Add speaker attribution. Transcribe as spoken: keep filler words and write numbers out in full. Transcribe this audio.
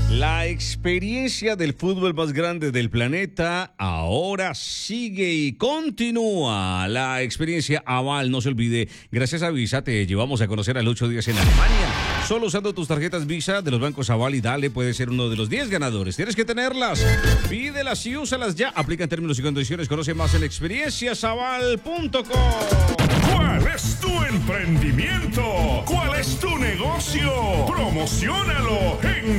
Speaker 1: La experiencia del fútbol más grande del planeta ahora sigue y continúa. La experiencia Aval, no se olvide, gracias a Visa te llevamos a conocer al ocho días en Alemania. Solo usando tus tarjetas Visa de los bancos Aval y Dale puedes ser uno de los diez ganadores. Tienes que tenerlas, pídelas y úsalas ya. Aplican términos y condiciones. Conoce más en experiencias aval punto com.
Speaker 2: ¿Cuál es tu emprendimiento? ¿Cuál es tu negocio? Promociónalo en